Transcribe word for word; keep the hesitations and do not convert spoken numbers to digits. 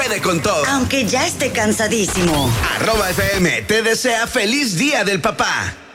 puede con todo. Aunque ya esté cansadísimo. Arroba F M te desea feliz Día del Papá.